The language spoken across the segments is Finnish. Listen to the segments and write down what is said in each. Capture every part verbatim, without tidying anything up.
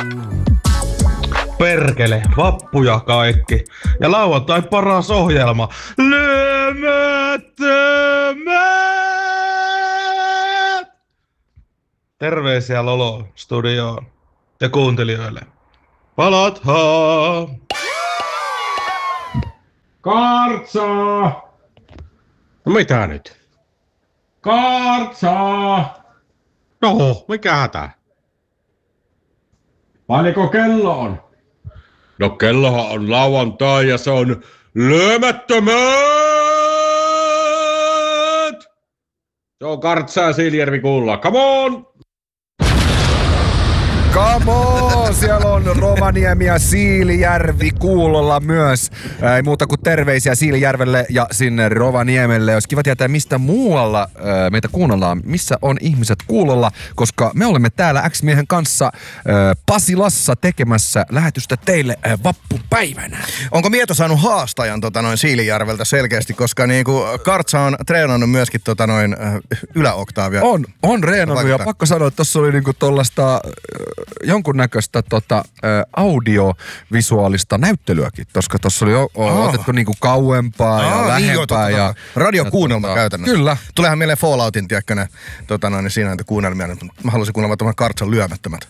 Perkele, vappu ja kaikki. Ja lauantai paras ohjelma. Lyömättömät! Terveisiä Lolo studioon ja kuuntelijoille. Palathaa! Kartsaa! No mitä nyt? Kartsaa! No, mikä hätä? Paljonko kello on? No kellohan on lauantai ja se on lyömättömät! Se on Kartsaa ja Siilijärvi kuulla. Come on! Come on! Siellä on Rovaniemi ja Siilijärvi kuulolla myös. Ei muuta kuin terveisiä Siilijärvelle ja sinne Rovaniemelle. Olisi kiva tietää, mistä muualla ää, meitä kuunnellaan. Missä on ihmiset kuulolla, koska me olemme täällä X-miehen kanssa ää, Pasilassa tekemässä lähetystä teille ää, vappupäivänä. Onko Mieto saanut haastajan tota noin Siilijärveltä selkeästi, koska niinku Kartsa on treenannut myöskin tota noin äh, yläoktaavia. On, on reenannut ja pakko sanoa, että tossa oli niinku tollaista jonkunnäköistä tota, ä, audiovisuaalista näyttelyäkin, koska tuossa oli o, o, otettu niinku kauempaa Aa, ja lähempää. Niin ja radiokuunnelma ja, käytännössä. Kyllä. Tuleehan mieleen Falloutin, tiedätkö ne, tota noin, siinä näitä kuunnelmia. Mä haluaisin kuunnella tämän Kartsan lyömättömät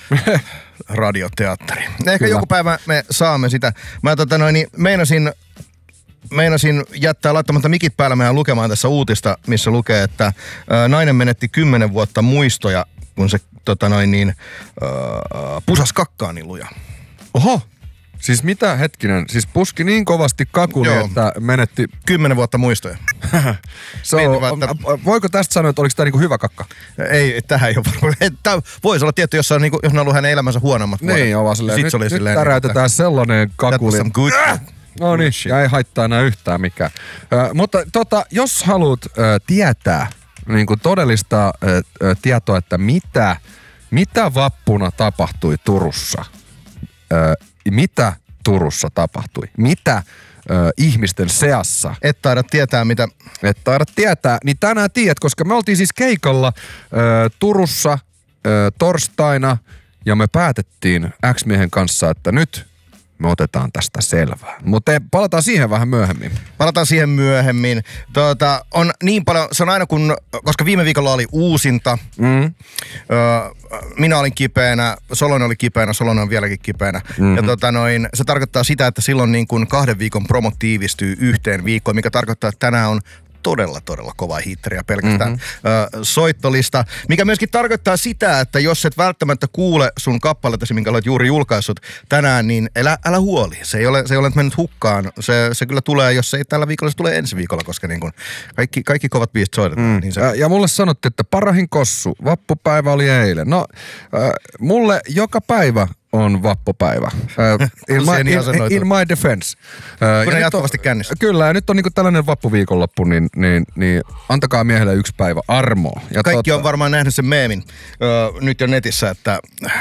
radioteatteri. Ehkä Kyllä. joku päivä me saamme sitä. Mä tota noin, niin meinasin Meinasin jättää laittamatta mikit päällä meidän lukemaan tässä uutista, missä lukee, että ä, nainen menetti kymmenen vuotta muistoja, kun se tota noin niin, ä, pusas kakkaan niin luja. Oho! Siis mitä hetkinen? Siis puski niin kovasti kakuni, Joo. että menetti... Kymmenen vuotta muistoja. So, Mietin, että... Voiko tästä sanoa, että oliko tämä niinku hyvä kakka? Ei, tähän ei ole varmaan. Tämä voisi olla tietty, jos on, niinku, jos on ollut hänen elämänsä huonommat vuodet. Niin, on vaan silleen. Nyt, nyt silleen, täräytetään että... sellainen kakuli. Äh! No niin, ja ei haittaa enää yhtään mikään. Ö, mutta tota, jos haluat ö, tietää niin kuin todellista ö, ö, tietoa, että mitä, mitä vappuna tapahtui Turussa, ö, mitä Turussa tapahtui, mitä ö, ihmisten seassa. Et taida tietää, mitä... Et taida tietää, niin tänään tiedät, koska me oltiin siis keikalla ö, Turussa ö, torstaina ja me päätettiin X-miehen kanssa, että nyt me otetaan tästä selvää. Mutta palataan siihen vähän myöhemmin. Palataan siihen myöhemmin. Tuota, on niin paljon, se on aina kun, koska viime viikolla oli uusinta. Mm. Öö, minä olin kipeänä, Solonen oli kipeänä, Solonen on vieläkin kipeänä. Mm-hmm. Ja tota noin, se tarkoittaa sitä, että silloin niin kun kahden viikon promot tiivistyy yhteen viikkoon, mikä tarkoittaa, että tänään on todella, todella kova hitteri ja pelkästään mm-hmm. ö, soittolista, mikä myöskin tarkoittaa sitä, että jos et välttämättä kuule sun kappaletasi, minkä olet juuri julkaissut tänään, niin älä, älä huoli. Se ei ole, se ei ole mennyt hukkaan. Se, se kyllä tulee, jos ei tällä viikolla, se tulee ensi viikolla, koska niin kun kaikki, kaikki kovat biisit soitetaan. Mm. Niin se... ja, ja mulle sanottiin, että parahin kossu, vappupäivä oli eilen. No, äh, mulle joka päivä on vappupäivä. Uh, in, my, in, in my defense. Uh, Kun ne jatkuvasti kännissä. Kyllä, ja nyt on niinku tällainen vappuviikonloppu, niin, niin, niin antakaa miehelle yksi päivä armoa. Ja Kaikki totta, on varmaan nähnyt sen meemin uh, nyt jo netissä, että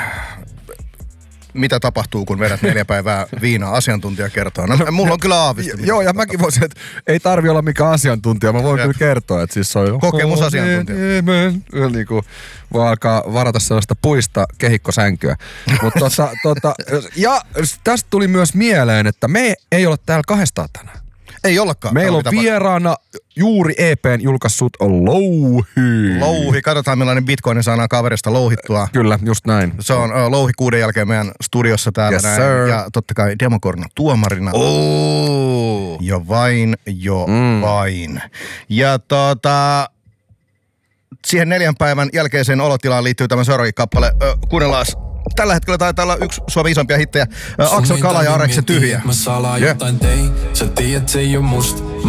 mitä tapahtuu, kun vedät neljä päivää viinaa, asiantuntija kertoo. No, mulla on kyllä aavistus. Joo, ja mäkin voisin, että ei tarvi olla mikään asiantuntija. Mä voin ja. kyllä kertoa, että siis se on kokemusasiantuntija. Niin kuin voi alkaa varata sellaista puista kehikkosänkyä. Mutta tota, tota, ja tästä tuli myös mieleen, että me ei olla täällä kahdestaan tänään. Ei ollakaan. Meillä on vieraana juuri E P:n julkaissut Louhi. Louhi. Katsotaan millainen bitcoin saadaan kaverista louhittua. Kyllä, just näin. Se on uh, Louhi kuuden jälkeen meidän studiossa täällä yes, näin. Sir. Ja totta kai Demokorno tuomarina. Oh. Jo vain, jo Mm. vain. Ja tota... siihen neljän päivän jälkeiseen olotilaan liittyy tämä seuraavakin kappale. Ö, kuunnellaan. Tällä hetkellä taitaa olla yksi Suomen isompia hittejä. Ö, Aksel Kala ja Areksen Tyhjä. Mä salaa jotain tein, sä tiedät se ei oo musta.